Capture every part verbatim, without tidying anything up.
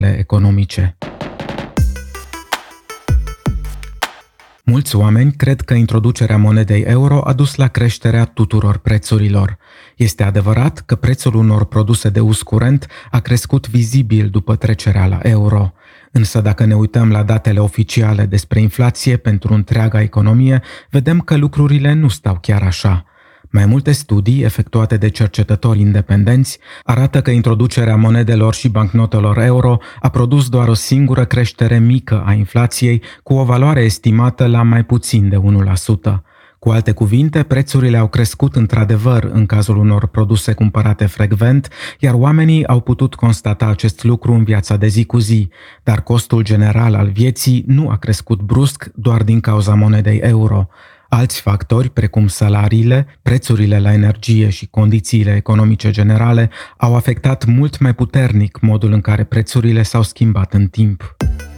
economice. Mulți oameni cred că introducerea monedei euro a dus la creșterea tuturor prețurilor. Este adevărat că prețul unor produse de uz curent a crescut vizibil după trecerea la euro. Însă dacă ne uităm la datele oficiale despre inflație pentru întreaga economie, vedem că lucrurile nu stau chiar așa. Mai multe studii efectuate de cercetători independenți arată că introducerea monedelor și bancnotelor euro a produs doar o singură creștere mică a inflației, cu o valoare estimată la mai puțin de unu la sută. Cu alte cuvinte, prețurile au crescut într-adevăr în cazul unor produse cumpărate frecvent, iar oamenii au putut constata acest lucru în viața de zi cu zi, dar costul general al vieții nu a crescut brusc doar din cauza monedei euro. Alți factori, precum salariile, prețurile la energie și condițiile economice generale, au afectat mult mai puternic modul în care prețurile s-au schimbat în timp.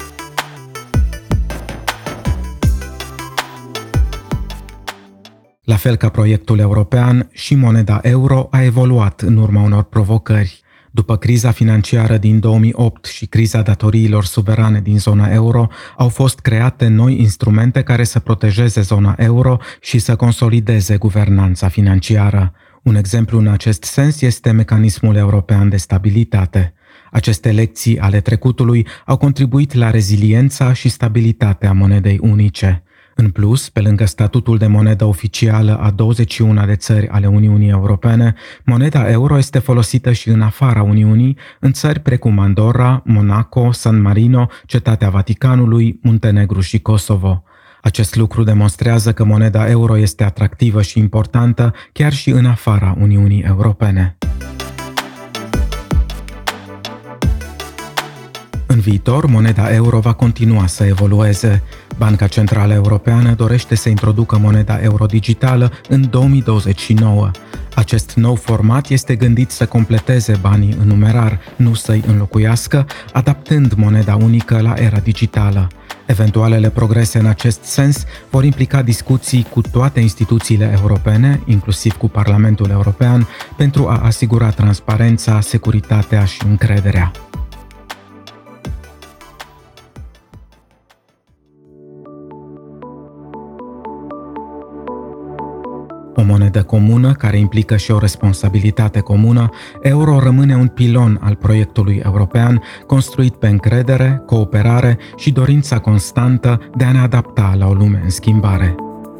La fel ca proiectul european, și moneda euro a evoluat în urma unor provocări. După criza financiară din două mii opt și criza datoriilor suverane din zona euro, au fost create noi instrumente care să protejeze zona euro și să consolideze guvernanța financiară. Un exemplu în acest sens este mecanismul european de stabilitate. Aceste lecții ale trecutului au contribuit la reziliența și stabilitatea monedei unice. În plus, pe lângă statutul de monedă oficială a douăzeci și unu de țări ale Uniunii Europene, moneda euro este folosită și în afara Uniunii, în țări precum Andorra, Monaco, San Marino, Cetatea Vaticanului, Muntenegru și Kosovo. Acest lucru demonstrează că moneda euro este atractivă și importantă chiar și în afara Uniunii Europene. În viitor, moneda euro va continua să evolueze. Banca Centrală Europeană dorește să introducă moneda euro digitală în două mii douăzeci și nouă. Acest nou format este gândit să completeze banii în numerar, nu să-i înlocuiască, adaptând moneda unică la era digitală. Eventualele progrese în acest sens vor implica discuții cu toate instituțiile europene, inclusiv cu Parlamentul European, pentru a asigura transparența, securitatea și încrederea. O monedă comună, care implică și o responsabilitate comună, euro rămâne un pilon al proiectului european, construit pe încredere, cooperare și dorința constantă de a ne adapta la o lume în schimbare.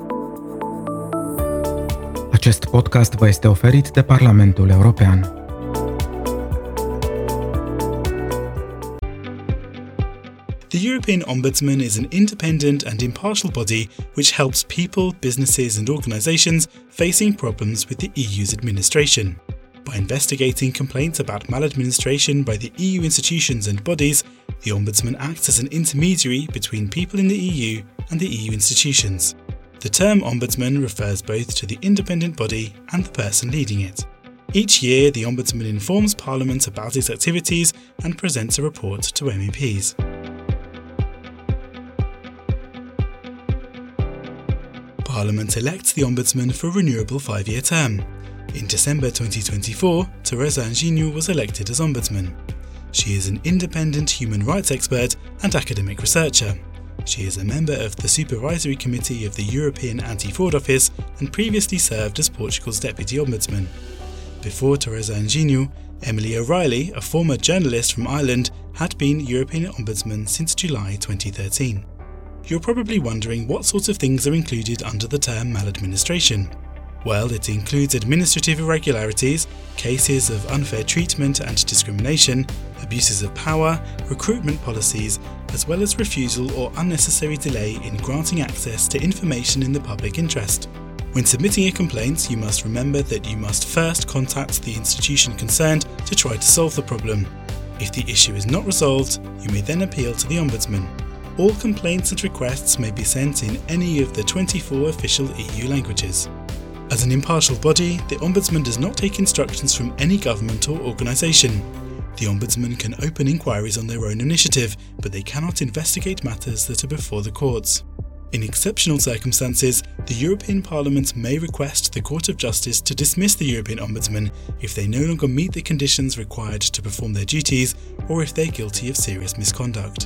Acest podcast vă este oferit de Parlamentul European. The European Ombudsman is an independent and impartial body which helps people, businesses and organisations facing problems with the E U's administration. By investigating complaints about maladministration by the E U institutions and bodies, the Ombudsman acts as an intermediary between people in the E U and the E U institutions. The term Ombudsman refers both to the independent body and the person leading it. Each year, the Ombudsman informs Parliament about its activities and presents a report to M E Ps. Parliament elects the Ombudsman for a renewable five-year term. In December twenty twenty-four, Teresa Anjinu was elected as Ombudsman. She is an independent human rights expert and academic researcher. She is a member of the Supervisory Committee of the European Anti-Fraud Office and previously served as Portugal's Deputy Ombudsman. Before Teresa Anjinu, Emily O'Reilly, a former journalist from Ireland, had been European Ombudsman since July twenty thirteen. You're probably wondering what sorts of things are included under the term maladministration. Well, it includes administrative irregularities, cases of unfair treatment and discrimination, abuses of power, recruitment policies, as well as refusal or unnecessary delay in granting access to information in the public interest. When submitting a complaint, you must remember that you must first contact the institution concerned to try to solve the problem. If the issue is not resolved, you may then appeal to the Ombudsman. All complaints and requests may be sent in any of the twenty-four official E U languages. As an impartial body, the Ombudsman does not take instructions from any government or organisation. The Ombudsman can open inquiries on their own initiative, but they cannot investigate matters that are before the courts. In exceptional circumstances, the European Parliament may request the Court of Justice to dismiss the European Ombudsman if they no longer meet the conditions required to perform their duties or if they're guilty of serious misconduct.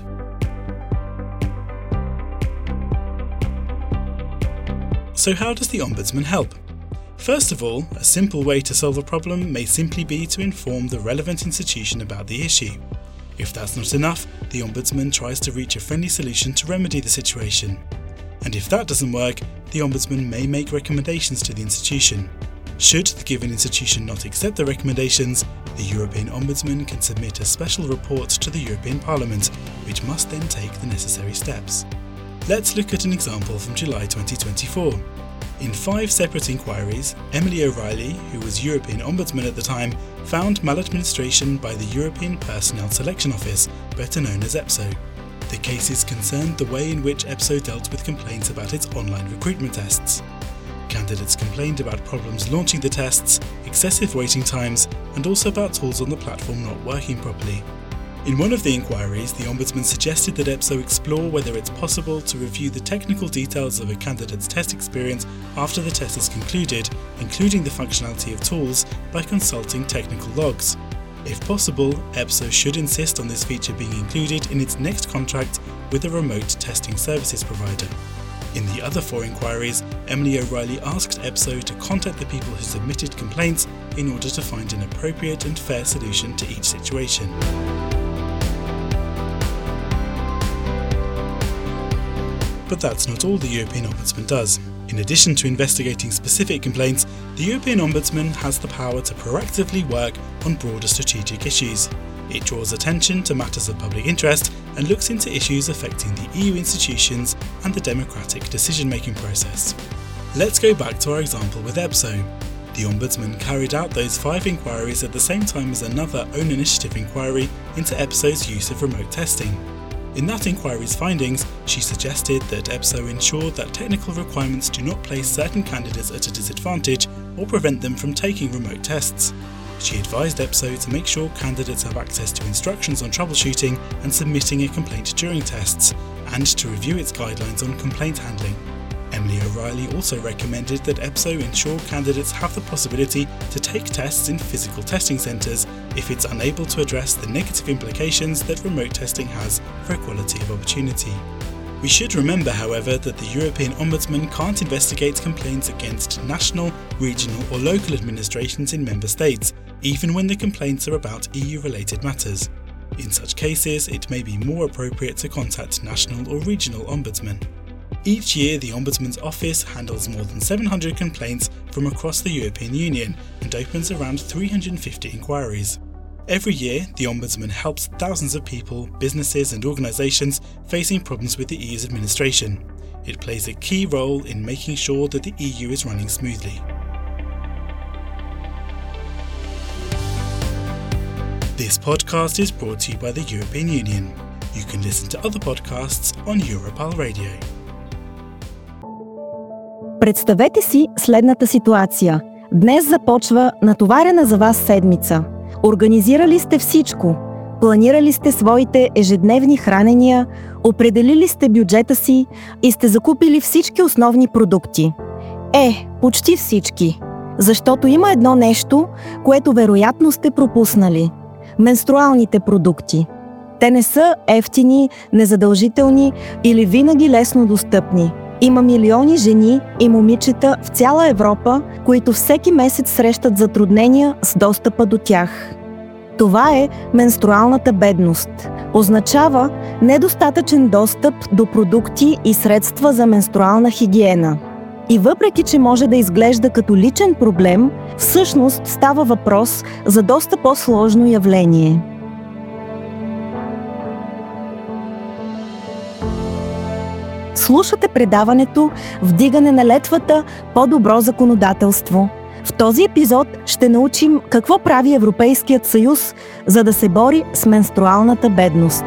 So how does the Ombudsman help? First of all, a simple way to solve a problem may simply be to inform the relevant institution about the issue. If that's not enough, the Ombudsman tries to reach a friendly solution to remedy the situation. And if that doesn't work, the Ombudsman may make recommendations to the institution. Should the given institution not accept the recommendations, the European Ombudsman can submit a special report to the European Parliament, which must then take the necessary steps. Let's look at an example from July twenty twenty-four. In five separate inquiries, Emily O'Reilly, who was European Ombudsman at the time, found maladministration by the European Personnel Selection Office, better known as EPSO. The cases concerned the way in which EPSO dealt with complaints about its online recruitment tests. Candidates complained about problems launching the tests, excessive waiting times, and also about tools on the platform not working properly. In one of the inquiries, the Ombudsman suggested that EPSO explore whether it's possible to review the technical details of a candidate's test experience after the test is concluded, including the functionality of tools, by consulting technical logs. If possible, EPSO should insist on this feature being included in its next contract with a remote testing services provider. In the other four inquiries, Emily O'Reilly asked EPSO to contact the people who submitted complaints in order to find an appropriate and fair solution to each situation. But that's not all the European Ombudsman does. In addition to investigating specific complaints, the European Ombudsman has the power to proactively work on broader strategic issues. It draws attention to matters of public interest and looks into issues affecting the E U institutions and the democratic decision-making process. Let's go back to our example with EPSO. The Ombudsman carried out those five inquiries at the same time as another own initiative inquiry into EPSO's use of remote testing. In that inquiry's findings, she suggested that EPSO ensure that technical requirements do not place certain candidates at a disadvantage or prevent them from taking remote tests. She advised EPSO to make sure candidates have access to instructions on troubleshooting and submitting a complaint during tests, and to review its guidelines on complaint handling. Emily O'Reilly also recommended that EPSO ensure candidates have the possibility to take tests in physical testing centres if it's unable to address the negative implications that remote testing has for equality of opportunity. We should remember, however, that the European Ombudsman can't investigate complaints against national, regional or local administrations in member states, even when the complaints are about E U-related matters. In such cases, it may be more appropriate to contact national or regional ombudsmen. Each year, the Ombudsman's office handles more than seven hundred complaints from across the European Union and opens around three hundred fifty inquiries. Every year, the Ombudsman helps thousands of people, businesses and organisations facing problems with the E U's administration. It plays a key role in making sure that the E U is running smoothly. This podcast is brought to you by the European Union. You can listen to other podcasts on Europal Radio. Представете си следната ситуация. Днес започва натоварена за вас седмица. Организирали сте всичко. Планирали сте своите ежедневни хранения, определили сте бюджета си и сте закупили всички основни продукти. Е, почти всички. Защото има едно нещо, което вероятно сте пропуснали. Менструалните продукти. Те не са евтини, незадължителни или винаги лесно достъпни. Има милиони жени и момичета в цяла Европа, които всеки месец срещат затруднения с достъпа до тях. Това е менструалната бедност. Означава недостатъчен достъп до продукти и средства за менструална хигиена. И въпреки, че може да изглежда като личен проблем, всъщност става въпрос за доста по-сложно явление. Слушате предаването «Вдигане на летвата – по-добро законодателство». В този епизод ще научим какво прави Европейският съюз, за да се бори с менструалната бедност.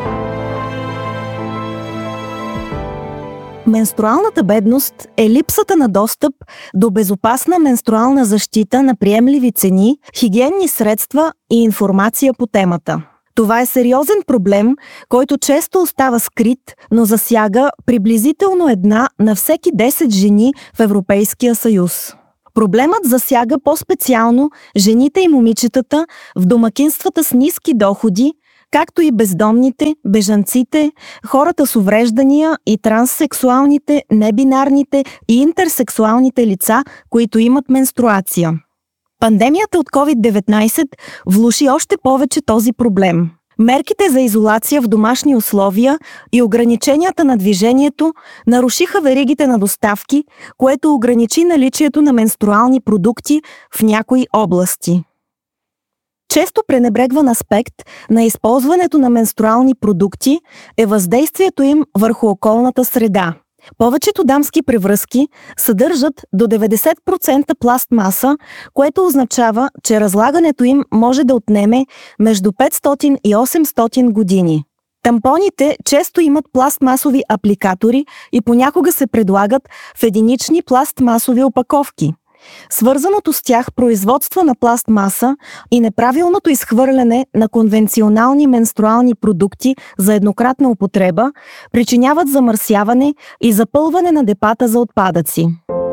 Менструалната бедност е липсата на достъп до безопасна менструална защита на приемливи цени, хигиенни средства и информация по темата. Това е сериозен проблем, който често остава скрит, но засяга приблизително една на всеки десет жени в Европейския съюз. Проблемът засяга по-специално жените и момичетата в домакинствата с ниски доходи, както и бездомните, бежанците, хората с увреждания и транссексуалните, небинарните и интерсексуалните лица, които имат менструация. Пандемията от ковид деветнайсет влоши още повече този проблем. Мерките за изолация в домашни условия и ограниченията на движението нарушиха веригите на доставки, което ограничи наличието на менструални продукти в някои области. Често пренебрегван аспект на използването на менструални продукти е въздействието им върху околната среда. Повечето дамски превръзки съдържат до деветдесет процента пластмаса, което означава, че разлагането им може да отнеме между петстотин и осемстотин години. Тампоните често имат пластмасови апликатори и понякога се предлагат в единични пластмасови опаковки. Свързаното с тях производство на пластмаса и неправилното изхвърляне на конвенционални менструални продукти за еднократна употреба причиняват замърсяване и запълване на депата за отпадъци.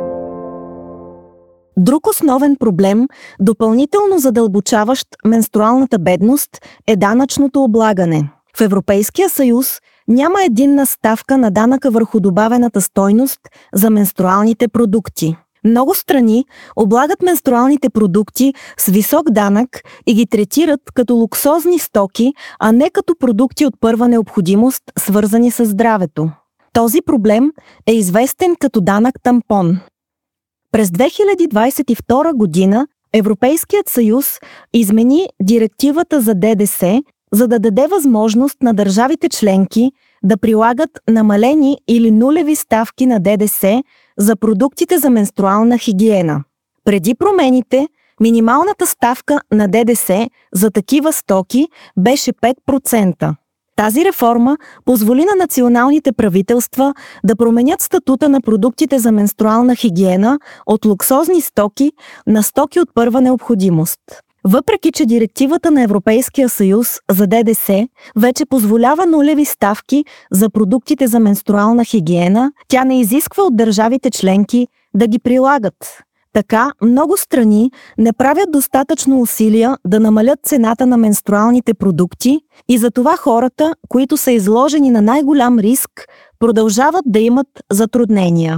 Друг основен проблем, допълнително задълбочаващ менструалната бедност, е данъчното облагане. В Европейския съюз няма единна ставка на данъка върху добавената стойност за менструалните продукти. Много страни облагат менструалните продукти с висок данък и ги третират като луксозни стоки, а не като продукти от първа необходимост, свързани с здравето. Този проблем е известен като данък тампон. През две хиляди двадесет и втора година Европейският съюз измени директивата за ДДС, за да даде възможност на държавите членки да прилагат намалени или нулеви ставки на ДДС за продуктите за менструална хигиена. Преди промените, минималната ставка на ДДС за такива стоки беше пет процента. Тази реформа позволи на националните правителства да променят статута на продуктите за менструална хигиена от луксозни стоки на стоки от първа необходимост. Въпреки че директивата на Европейския съюз за ДДС вече позволява нулеви ставки за продуктите за менструална хигиена, тя не изисква от държавите членки да ги прилагат. Така, много страни не правят достатъчно усилия да намалят цената на менструалните продукти и затова хората, които са изложени на най-голям риск, продължават да имат затруднения.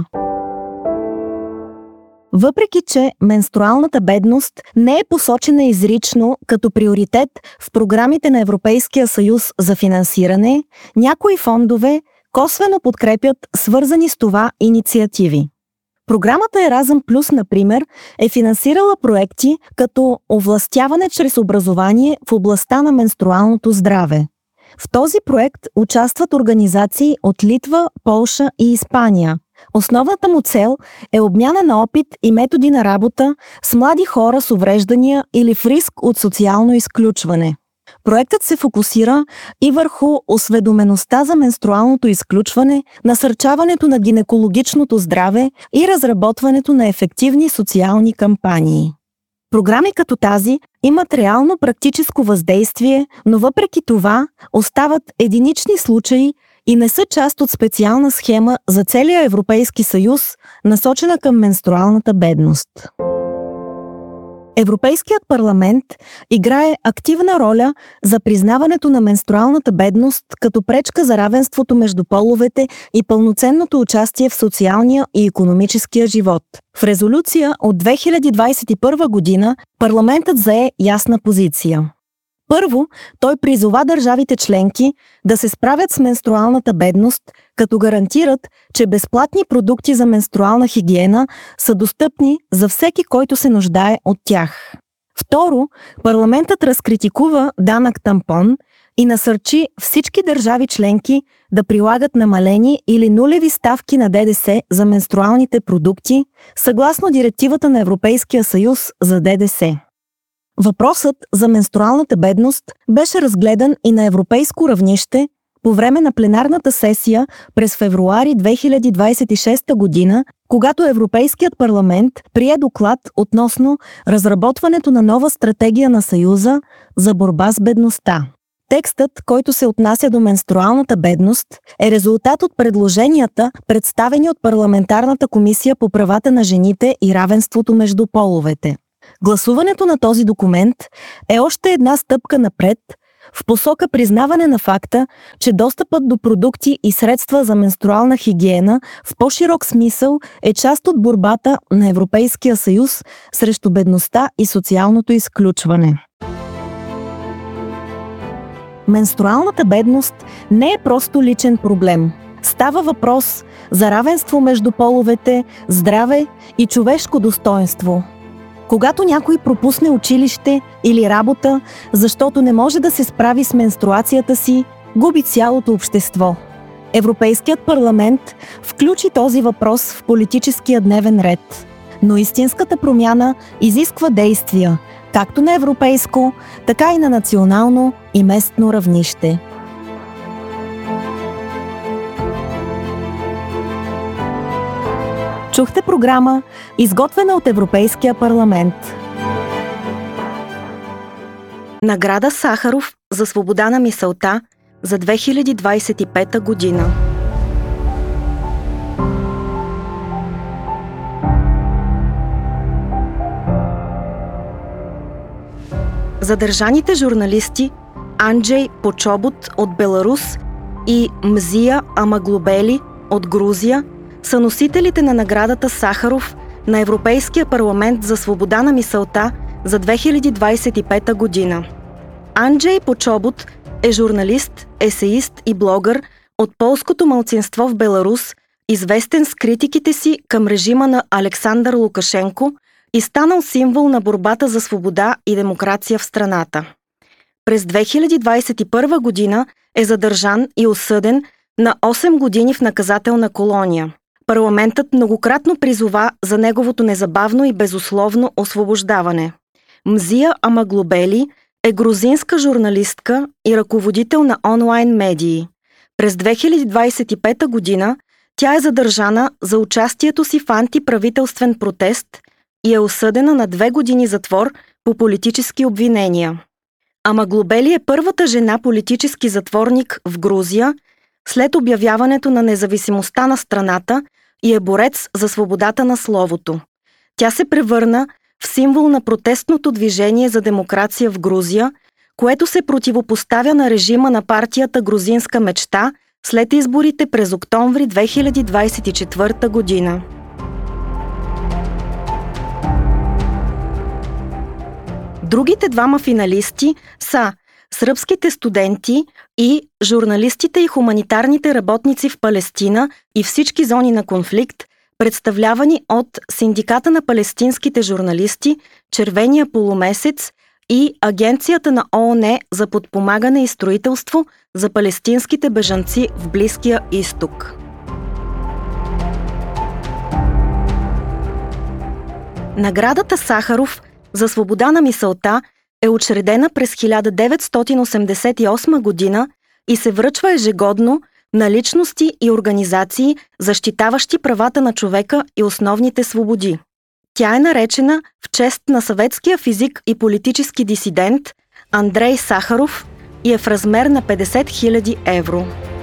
Въпреки че менструалната бедност не е посочена изрично като приоритет в програмите на Европейския съюз за финансиране, някои фондове косвено подкрепят свързани с това инициативи. Програмата Еразъм Плюс, например, е финансирала проекти като овластяване чрез образование в областта на менструалното здраве. В този проект участват организации от Литва, Полша и Испания. Основната му цел е обмяна на опит и методи на работа с млади хора с увреждания или в риск от социално изключване. Проектът се фокусира и върху осведомеността за менструалното изключване, насърчаването на гинекологичното здраве и разработването на ефективни социални кампании. Програми като тази имат реално практическо въздействие, но въпреки това остават единични случаи и не са част от специална схема за целия Европейски съюз, насочена към менструалната бедност. Европейският парламент играе активна роля за признаването на менструалната бедност като пречка за равенството между половете и пълноценното участие в социалния и икономическия живот. В резолюция от две хиляди двадесет и първа година парламентът зае ясна позиция. Първо, той призова държавите членки да се справят с менструалната бедност, като гарантират, че безплатни продукти за менструална хигиена са достъпни за всеки, който се нуждае от тях. Второ, парламентът разкритикува данък тампон и насърчи всички държави членки да прилагат намалени или нулеви ставки на ДДС за менструалните продукти, съгласно директивата на Европейския съюз за ДДС. Въпросът за менструалната бедност беше разгледан и на европейско равнище по време на пленарната сесия през февруари две хиляди двадесет и шеста година, когато Европейският парламент прие доклад относно разработването на нова стратегия на Съюза за борба с бедността. Текстът, който се отнася до менструалната бедност, е резултат от предложенията, представени от Парламентарната комисия по правата на жените и равенството между половете. Гласуването на този документ е още една стъпка напред в посока признаване на факта, че достъпът до продукти и средства за менструална хигиена в по-широк смисъл е част от борбата на Европейския съюз срещу бедността и социалното изключване. Менструалната бедност не е просто личен проблем. Става въпрос за равенство между половете, здраве и човешко достоинство. Когато някой пропусне училище или работа, защото не може да се справи с менструацията си, губи цялото общество. Европейският парламент включи този въпрос в политическия дневен ред. Но истинската промяна изисква действия, както на европейско, така и на национално и местно равнище. Чухте програма, изготвена от Европейския парламент. Награда Сахаров за свобода на мисълта за две хиляди двадесет и пета година. Задържаните журналисти Анджей Почобут от Беларус и Мзия Амаглобели от Грузия са носителите на наградата Сахаров на Европейския парламент за свобода на мисълта за две хиляди двадесет и пета година. Анджей Почобут е журналист, есеист и блогър от полското малцинство в Беларус, известен с критиките си към режима на Александър Лукашенко и станал символ на борбата за свобода и демокрация в страната. През две хиляди двадесет и първа година е задържан и осъден на осем години в наказателна колония. Парламентът многократно призова за неговото незабавно и безусловно освобождаване. Мзия Амаглобели е грузинска журналистка и ръководител на онлайн медии. През две хиляди двадесет и пета година тя е задържана за участието си в антиправителствен протест и е осъдена на две години затвор по политически обвинения. Амаглобели е първата жена политически затворник в Грузия след обявяването на независимостта на страната и е борец за свободата на словото. Тя се превърна в символ на протестното движение за демокрация в Грузия, което се противопоставя на режима на партията Грузинска мечта след изборите през октомври две хиляди двадесет и четвърта година. Другите двама финалисти са сръбските студенти и журналистите и хуманитарните работници в Палестина и всички зони на конфликт, представлявани от Синдиката на палестинските журналисти, Червения полумесец и Агенцията на ООН за подпомагане и строителство за палестинските бежанци в Близкия изток. Наградата Сахаров за свобода на мисълта е учредена през хиляда деветстотин осемдесет и осма година и се връчва ежегодно на личности и организации, защитаващи правата на човека и основните свободи. Тя е наречена в чест на съветския физик и политически дисидент Андрей Сахаров и е в размер на петдесет хиляди евро.